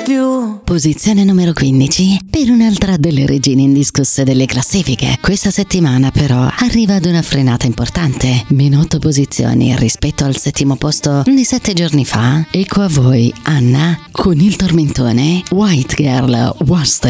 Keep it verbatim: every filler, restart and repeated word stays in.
più. Posizione numero quindici per un'altra delle regine indiscusse delle classifiche. Questa settimana però arriva ad una frenata importante, meno otto posizioni rispetto al settimo posto di sette giorni fa. Ecco a voi Anna con il tormentone White Girl Wasted.